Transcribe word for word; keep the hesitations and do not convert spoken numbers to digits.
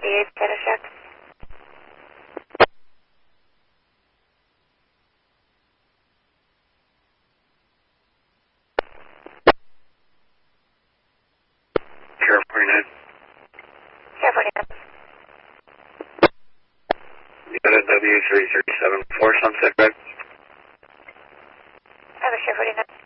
forty-eight, status check. Sierra forty-nine. Sierra forty-nine. Unit W three three seven four, Sunset Drive. I have a Sierra forty-nine.